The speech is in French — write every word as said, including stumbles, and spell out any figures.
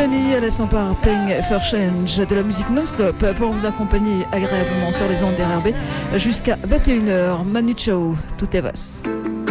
Family à l'instant par Paying for Change, de la musique non-stop pour vous accompagner agréablement sur les ondes d'R R B jusqu'à vingt et une heures. Manu Chao, tout est vaste.